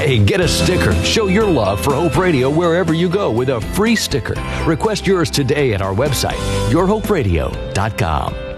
Hey, get a sticker. Show your love for Hope Radio wherever you go with a free sticker. Request yours today at our website, yourhoperadio.com.